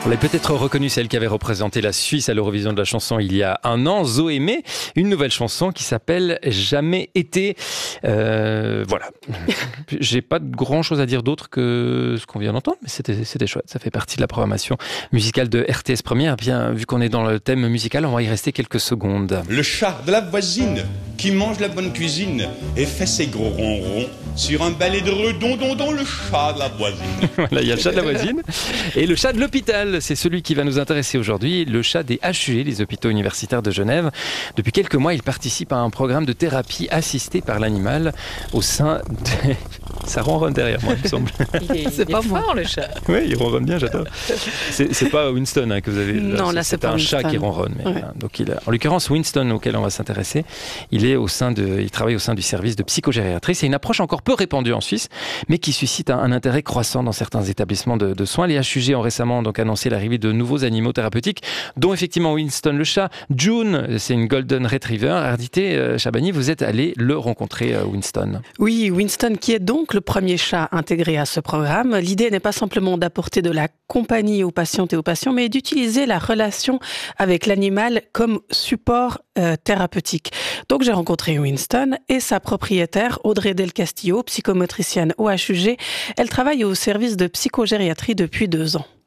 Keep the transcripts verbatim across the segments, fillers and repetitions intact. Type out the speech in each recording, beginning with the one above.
Vous l'avez peut-être reconnu, celle qui avait représenté la Suisse à l'Eurovision de la chanson il y a un an, Zoé May, une nouvelle chanson qui s'appelle Jamais été. Euh, voilà. J'ai pas grand chose à dire d'autre que ce qu'on vient d'entendre, mais c'était, c'était chouette. Ça fait partie de la programmation musicale de R T S Première. Bien, vu qu'on est dans le thème musical, on va y rester quelques secondes. Le chat de la voisine qui mange la bonne cuisine et fait ses gros ronrons sur un balai de redondondon, le chat de la voisine. Voilà, il y a le chat de la voisine et le chat de l'hôpital. C'est celui qui va nous intéresser aujourd'hui, le chat des H U G, les hôpitaux universitaires de Genève. Depuis quelques mois, il participe à un programme de thérapie assistée par l'animal au sein de... Ça ronronne derrière moi, il me semble. Il est, c'est il pas est fort, le chat. Oui, il ronronne bien, j'adore. C'est, c'est pas Winston hein, que vous avez... Non, là, c'est, c'est c'est pas un Winston. chat qui ronronne. Mais, ouais. hein, donc il a... En l'occurrence, Winston, auquel on va s'intéresser, il, est au sein de... il travaille au sein du service de psychogériatrie. C'est une approche encore peu répandue en Suisse, mais qui suscite un, un intérêt croissant dans certains établissements de, de soins. Les H U G ont récemment donc annoncé l'arrivée de nouveaux animaux thérapeutiques, dont effectivement Winston le chat. June, c'est une Golden Retriever. Ardité euh, Chabani, vous êtes allé le rencontrer, euh, Winston. Oui, Winston qui est donc le premier chat intégré à ce programme. L'idée n'est pas simplement d'apporter de la compagnie aux patientes et aux patients, mais d'utiliser la relation avec l'animal comme support euh, thérapeutique. Donc j'ai rencontré Winston et sa propriétaire Audrey Del Castillo, psychomotricienne au H U G. Elle travaille au service de psychogériatrie depuis deux ans.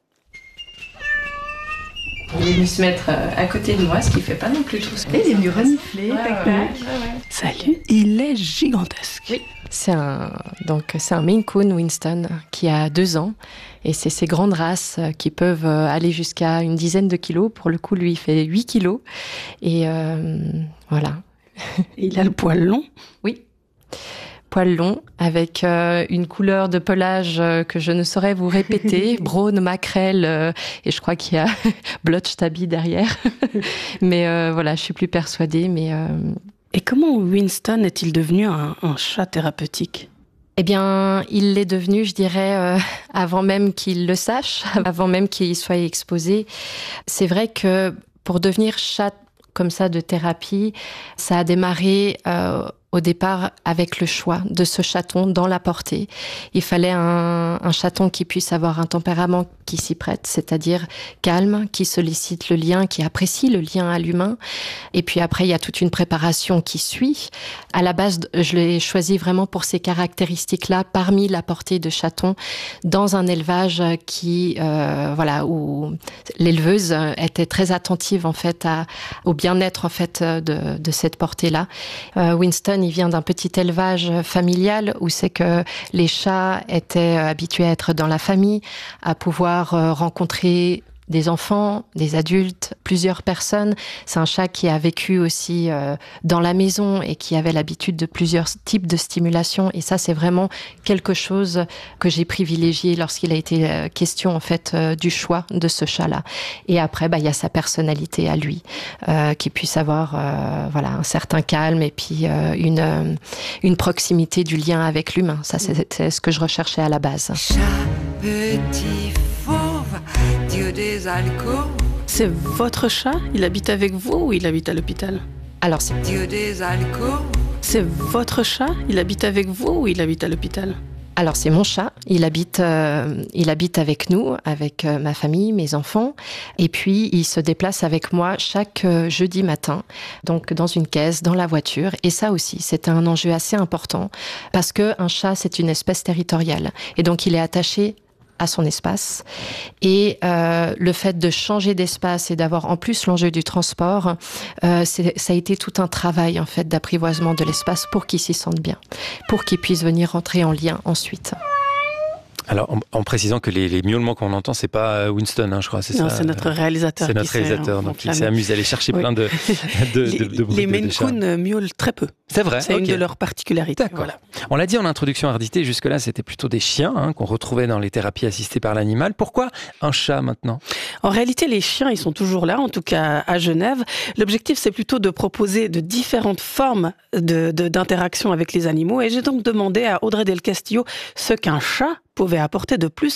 Il est venu se mettre à côté de moi, ce qui fait pas non plus tout ça. Il est venu renifler. Ouais, ouais, ouais, ouais. Salut, il est gigantesque. Oui. C'est un, donc, c'est un Maine Coon, Winston, qui a deux ans. Et c'est ces grandes races qui peuvent aller jusqu'à une dizaine de kilos. Pour le coup, lui, il fait huit kilos. Et euh, voilà. Il a le poil long. Oui. Poil long, avec euh, une couleur de pelage euh, que je ne saurais vous répéter, braune, maquerelle, euh, et je crois qu'il y a blotch tabby derrière. mais euh, voilà, je suis plus persuadée. Mais euh... Et comment Winston est-il devenu un, un chat thérapeutique ? Eh bien, il l'est devenu, je dirais, euh, avant même qu'il le sache, avant même qu'il soit exposé. C'est vrai que pour devenir chat comme ça de thérapie, ça a démarré... Euh, au départ avec le choix de ce chaton dans la portée. Il fallait un, un chaton qui puisse avoir un tempérament qui s'y prête, c'est-à-dire calme, qui sollicite le lien, qui apprécie le lien à l'humain. Et puis après, il y a toute une préparation qui suit. À la base, je l'ai choisi vraiment pour ces caractéristiques-là, parmi la portée de chatons, dans un élevage qui, euh, voilà, où l'éleveuse était très attentive en fait à, au bien-être en fait de, de cette portée-là. Euh, Winston, il vient d'un petit élevage familial où c'est que les chats étaient habitués à être dans la famille, à pouvoir rencontrer des enfants, des adultes, plusieurs personnes. C'est un chat qui a vécu aussi euh, dans la maison et qui avait l'habitude de plusieurs types de stimulation. Et ça, c'est vraiment quelque chose que j'ai privilégié lorsqu'il a été euh, question en fait euh, du choix de ce chat-là. Et après, bah, il y a sa personnalité à lui, euh, qui puisse avoir euh, voilà un certain calme et puis euh, une euh, une proximité du lien avec l'humain. Ça, c'est, c'est ce que je recherchais à la base. Chat, petit fauve, Dieu des alcôves. C'est votre chat ? Il habite avec vous ou il habite à l'hôpital ? Alors, c'est Dieu des alcôves. C'est votre chat ? Il habite avec vous ou il habite à l'hôpital ? Alors, c'est mon chat. Il habite, euh, il habite avec nous, avec euh, ma famille, mes enfants. Et puis, il se déplace avec moi chaque euh, jeudi matin, donc dans une caisse, dans la voiture. Et ça aussi, c'est un enjeu assez important parce qu'un chat, c'est une espèce territoriale. Et donc, il est attaché à son espace. Et euh, le fait de changer d'espace et d'avoir en plus l'enjeu du transport, euh, c'est, ça a été tout un travail en fait d'apprivoisement de l'espace pour qu'il s'y sente bien, pour qu'il puisse venir rentrer en lien ensuite. Alors, en, en précisant que les, les miaulements qu'on entend, c'est pas Winston, hein, je crois, c'est non, ça. c'est notre réalisateur. C'est notre réalisateur, donc il s'est amusé à aller chercher oui. plein de, de, les, de, de bruits. Les de, Maine de chats. Coon miaulent très peu. C'est vrai. C'est okay. une de leurs particularités. D'accord. Voilà. On l'a dit en introduction, Ardité, jusque-là, c'était plutôt des chiens hein, qu'on retrouvait dans les thérapies assistées par l'animal. Pourquoi un chat maintenant ? En réalité, les chiens, ils sont toujours là, en tout cas à Genève. L'objectif, c'est plutôt de proposer de différentes formes de, de, d'interaction avec les animaux. Et j'ai donc demandé à Audrey Del Castillo ce qu'un chat pouvait apporter de plus